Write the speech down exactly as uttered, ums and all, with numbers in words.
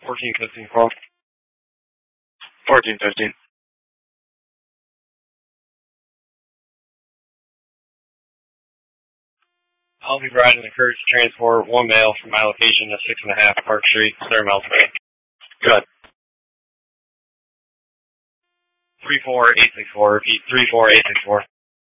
fourteen fifteen call. fourteen fifteen. I'll be riding the Courage to transport one male from my location to six and a half Park Street, Clear Mountain. Good. three four eight six four, repeat, three four eight six four.